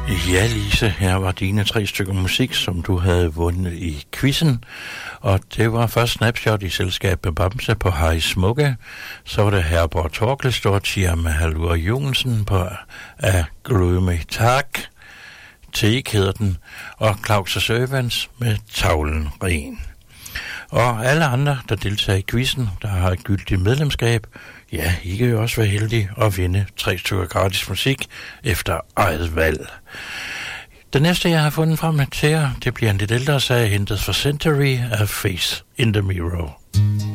Ja, Lise, her var dine 3 stykker musik, som du havde vundet i quizzen. Og det var først Snapshot i selskab med Bamse på Hej Smukke. Så var det Herbert Torkelstort med Halvor Jungensen på Af Gløme Tak. Teik hedder den. Og Claus og Søvans med Tavlen Ren. Og alle andre, der deltager i quizzen, der har et gyldigt medlemskab, ja, I kan jo også være heldige at vinde 3 stykker gratis musik efter eget valg. Det næste, jeg har fundet frem til jer, det bliver en lidt ældre sag, hentet fra Century af Face in the Mirror.